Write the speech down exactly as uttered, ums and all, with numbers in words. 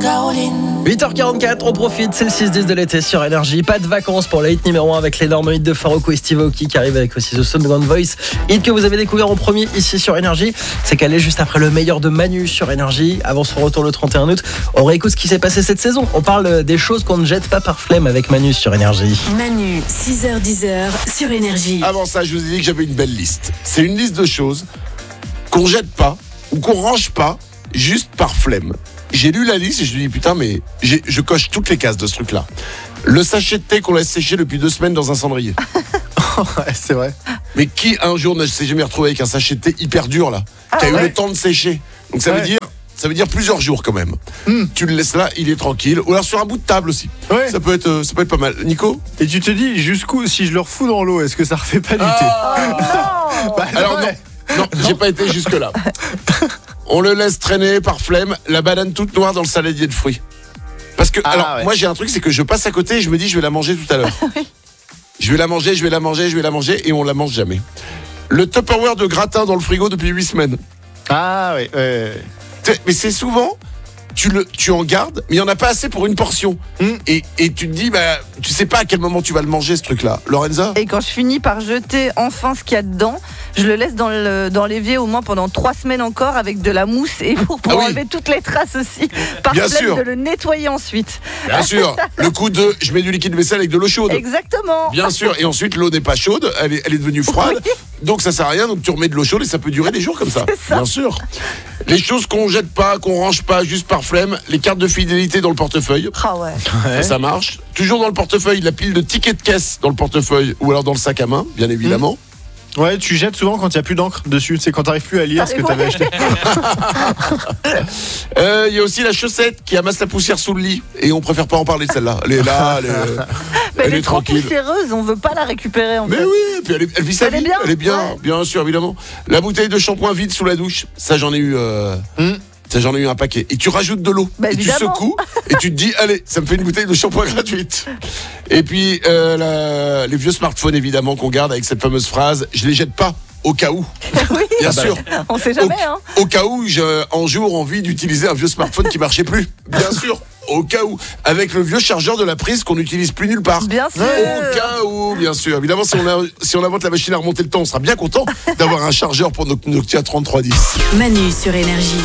huit heures quarante-quatre, on profite, c'est le six dix de l'été sur Énergie. Pas de vacances pour le hit numéro un avec l'énorme hit de Faroko et Steve Aoki qui arrive avec aussi The Second Voice. Hit que vous avez découvert en premier ici sur Énergie. C'est qu'elle est juste après le meilleur de Manu sur Énergie. Avant son retour le trente et un août, on réécoute ce qui s'est passé cette saison. On parle des choses qu'on ne jette pas par flemme avec Manu sur Énergie. Manu, six heures dix sur Énergie. Avant ça, je vous ai dit que j'avais une belle liste. C'est une liste de choses qu'on jette pas ou qu'on range pas juste par flemme. J'ai lu la liste et je me dis putain mais j'ai, je coche toutes les cases de ce truc-là. Le sachet de thé qu'on laisse sécher depuis deux semaines dans un cendrier. Ouais, c'est vrai. Mais qui un jour ne s'est jamais retrouvé avec un sachet de thé hyper dur là, ah, qui a ouais. eu le temps de sécher. Donc ça ouais. veut dire ça veut dire plusieurs jours quand même. Mm. Tu le laisses là, il est tranquille. Ou alors sur un bout de table aussi. Ouais. Ça peut être ça peut être pas mal. Nico ? Et tu te dis jusqu'où si je le refous dans l'eau, est-ce que ça refait pas du ah, thé ? Oh non. Bah, alors non. Non, j'ai pas été jusque là. On le laisse traîner par flemme, la banane toute noire dans le saladier de fruits. Parce que, ah, alors, ouais. moi j'ai un truc, c'est que je passe à côté et je me dis, je vais la manger tout à l'heure. Oui. Je vais la manger, je vais la manger, je vais la manger, et on la mange jamais. Le Tupperware de gratin dans le frigo depuis huit semaines. Ah oui, ouais, ouais. Mais c'est souvent, tu, le, tu en gardes, mais il n'y en a pas assez pour une portion. Mmh. Et, et tu te dis, bah, tu sais pas à quel moment tu vas le manger, ce truc-là. Lorenza ? Et quand je finis par jeter enfin ce qu'il y a dedans, je le laisse dans, le, dans l'évier au moins pendant trois semaines encore avec de la mousse et pour, pour ah oui. enlever toutes les traces aussi. Par Bien flemme sûr. de le nettoyer ensuite. Bien sûr. Le coup de je mets du liquide vaisselle avec de l'eau chaude. Exactement. Bien sûr. Et ensuite, l'eau n'est pas chaude, elle est, elle est devenue froide. Oui. Donc ça sert à rien. Donc tu remets de l'eau chaude et ça peut durer des jours comme ça. ça. Bien sûr. Les choses qu'on jette pas, qu'on range pas juste par flemme, les cartes de fidélité dans le portefeuille. Ah ouais. ouais. Ça marche. Toujours dans le portefeuille, la pile de tickets de caisse dans le portefeuille ou alors dans le sac à main, bien évidemment. Mmh. Ouais, tu jettes souvent quand il n'y a plus d'encre dessus, c'est quand tu n'arrives plus à lire ce que tu avais acheté. Il euh, y a aussi la chaussette qui amasse la poussière sous le lit et on préfère pas en parler de celle-là. Elle est là, elle est, mais elle elle est, est trop tranquille. poussiéreuse, on veut pas la récupérer en Mais fait. oui, puis elle, est, elle vit sa elle vie, est bien, elle est bien, ouais. bien sûr, évidemment. La bouteille de shampoing vide sous la douche, ça j'en ai eu... Euh... Mm. Ça, j'en ai eu un paquet. Et tu rajoutes de l'eau. Bah, et évidemment. tu secoues. Et tu te dis, allez, ça me fait une bouteille de shampoing gratuite. Et puis, euh, la, les vieux smartphones, évidemment, qu'on garde avec cette fameuse phrase, je les jette pas, au cas où. Oui. Bien bah, sûr. On sait jamais, au, hein. Au cas où, j'ai un jour envie d'utiliser un vieux smartphone qui marchait plus. Bien sûr. Au cas où. Avec le vieux chargeur de la prise qu'on n'utilise plus nulle part. Bien sûr. Au cas où, bien sûr. Évidemment, si on, a, si on invente la machine à remonter le temps, on sera bien content d'avoir un chargeur pour nos Nokia trente-trois dix. Manu sur Énergie.